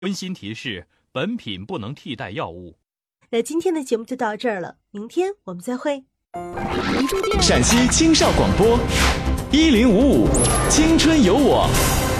温馨提示：本品不能替代药物。 那今天的节目就到这儿了，明天我们再会。 陕西青少广播1055青春有我。